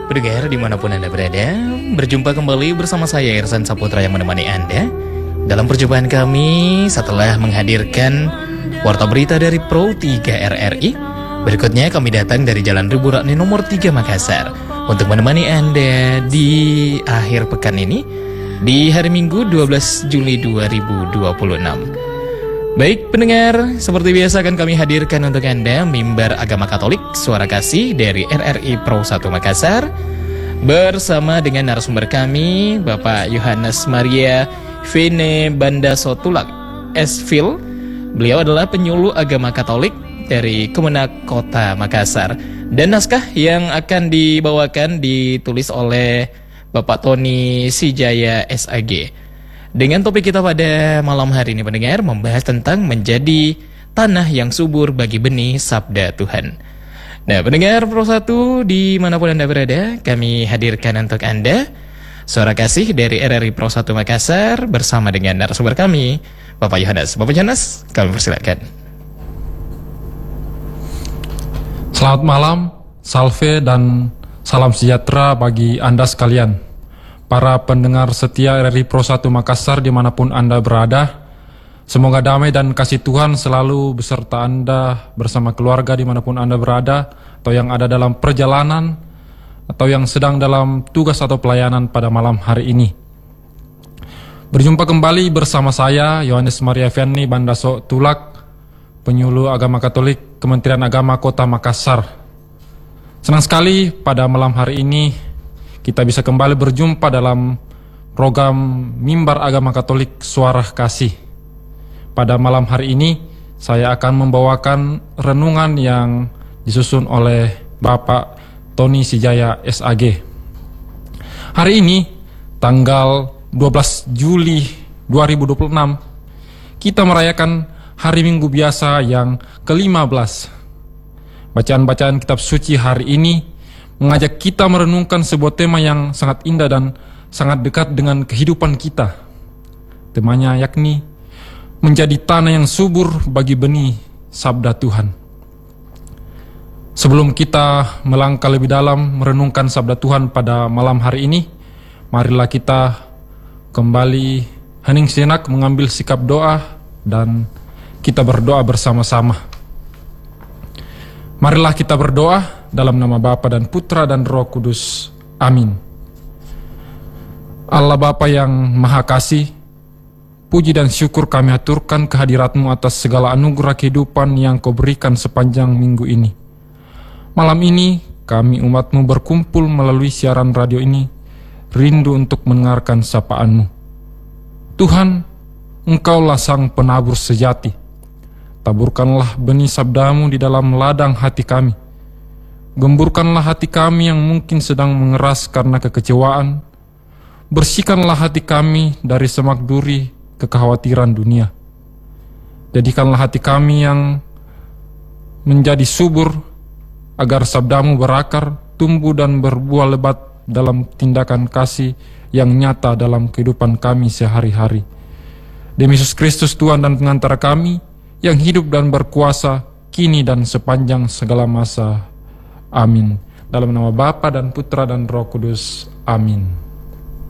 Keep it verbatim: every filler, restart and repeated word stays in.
Pendengar dimanapun Anda berada, berjumpa kembali bersama saya Irsan Saputra yang menemani Anda dalam perjumpaan kami setelah menghadirkan warta berita dari Pro tiga R R I. Berikutnya kami datang dari Jalan Ribu Rakni nomor tiga Makassar untuk menemani Anda di akhir pekan ini di hari Minggu dua belas Juli dua ribu dua puluh enam. Baik pendengar, seperti biasa akan kami hadirkan untuk Anda Mimbar Agama Katolik Suara Kasih dari R R I Pro satu Makassar bersama dengan narasumber kami Bapak Yohanes Maria Vene Bandasotulak S Phil. Beliau adalah penyuluh agama Katolik dari Kemenak Kota Makassar. Dan naskah yang akan dibawakan ditulis oleh Bapak Tony Sijaya S A G. Dengan topik kita pada malam hari ini pendengar, membahas tentang menjadi tanah yang subur bagi benih sabda Tuhan. Nah pendengar Pro satu dimanapun Anda berada, kami hadirkan untuk Anda Suara Kasih dari R R I Pro satu Makassar bersama dengan narasumber kami Bapak Yohanes. Bapak Yohanes, kami persilakan. Selamat malam, salve dan salam sejahtera bagi Anda sekalian. Para pendengar setia R R I Pro satu Makassar dimanapun Anda berada, semoga damai dan kasih Tuhan selalu beserta Anda bersama keluarga dimanapun Anda berada, atau yang ada dalam perjalanan, atau yang sedang dalam tugas atau pelayanan pada malam hari ini. Berjumpa kembali bersama saya, Yohanes Maria Vene Bandasotulak, penyuluh agama Katolik Kementerian Agama Kota Makassar. Senang sekali pada malam hari ini kita bisa kembali berjumpa dalam program Mimbar Agama Katolik Suara Kasih. Pada malam hari ini, saya akan membawakan renungan yang disusun oleh Bapak Tony Sijaya S A G. Hari ini, tanggal dua belas Juli dua ribu dua puluh enam, kita merayakan Hari Minggu Biasa yang kelima belas. Bacaan-bacaan kitab suci hari ini mengajak kita merenungkan sebuah tema yang sangat indah dan sangat dekat dengan kehidupan kita. Temanya yakni menjadi tanah yang subur bagi benih sabda Tuhan. Sebelum kita melangkah lebih dalam merenungkan sabda Tuhan pada malam hari ini, marilah kita kembali hening sejenak mengambil sikap doa dan kita berdoa bersama-sama. Marilah kita berdoa dalam nama Bapa dan Putra dan Roh Kudus. Amin. Allah Bapa yang Maha Kasih, puji dan syukur kami aturkan kehadirat-Mu atas segala anugerah kehidupan yang Kau berikan sepanjang minggu ini. Malam ini kami umat-Mu berkumpul melalui siaran radio ini, rindu untuk mendengarkan sapaan-Mu. Tuhan, Engkaulah Sang Penabur sejati. Taburkanlah benih sabda-Mu di dalam ladang hati kami. Gemburkanlah hati kami yang mungkin sedang mengeras karena kekecewaan. Bersihkanlah hati kami dari semak duri kekhawatiran dunia. Jadikanlah hati kami yang menjadi subur, agar sabda-Mu berakar, tumbuh dan berbuah lebat dalam tindakan kasih yang nyata dalam kehidupan kami sehari-hari. Demi Yesus Kristus Tuhan dan pengantara kami, yang hidup dan berkuasa kini dan sepanjang segala masa. Amin. Dalam nama Bapa dan Putra dan Roh Kudus. Amin.